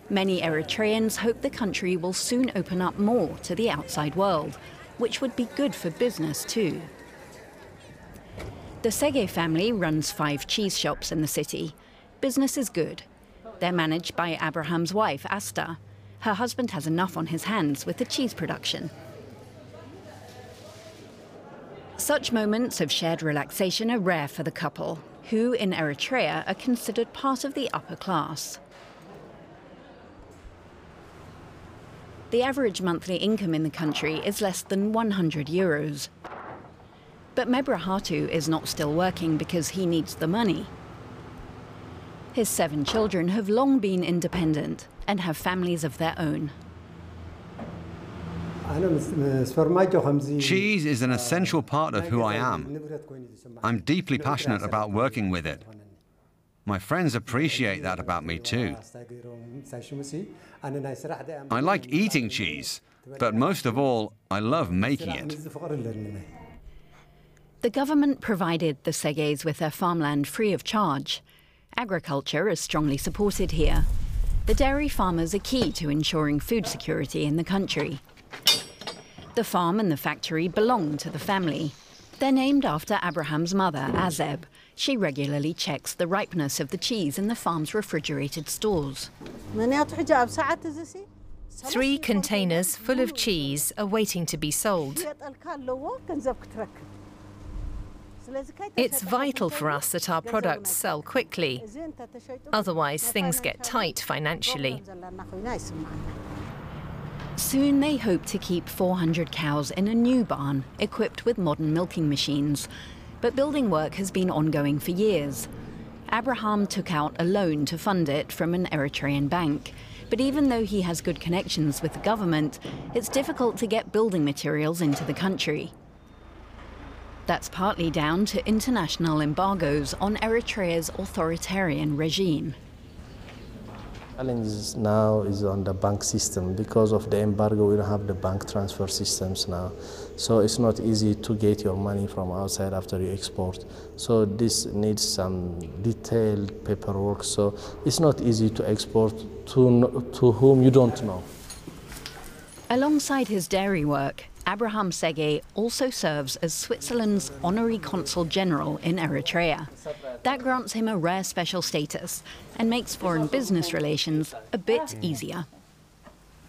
Many Eritreans hope the country will soon open up more to the outside world, which would be good for business too. The Sege family runs 5 cheese shops in the city. Business is good. They're managed by Abraham's wife, Asta. Her husband has enough on his hands with the cheese production. Such moments of shared relaxation are rare for the couple, who in Eritrea are considered part of the upper class. The average monthly income in the country is less than 100 euros. But Mebrahatu is not still working because he needs the money. His 7 children have long been independent and have families of their own. Cheese is an essential part of who I am. I'm deeply passionate about working with it. My friends appreciate that about me too. I like eating cheese, but most of all, I love making it. The government provided the Seges with their farmland free of charge. Agriculture is strongly supported here. The dairy farmers are key to ensuring food security in the country. The farm and the factory belong to the family. They're named after Abraham's mother, Azeb. She regularly checks the ripeness of the cheese in the farm's refrigerated stores. 3 containers full of cheese are waiting to be sold. It's vital for us that our products sell quickly. Otherwise, things get tight financially. Soon they hope to keep 400 cows in a new barn, equipped with modern milking machines. But building work has been ongoing for years. Abraham took out a loan to fund it from an Eritrean bank. But even though he has good connections with the government, it's difficult to get building materials into the country. That's partly down to international embargoes on Eritrea's authoritarian regime. The challenge now is on the bank system. Because of the embargo, we don't have the bank transfer systems now. So it's not easy to get your money from outside after you export. So this needs some detailed paperwork. So it's not easy to export to whom you don't know. Alongside his dairy work, Abraham Sege also serves as Switzerland's honorary consul general in Eritrea. That grants him a rare special status and makes foreign business relations a bit easier.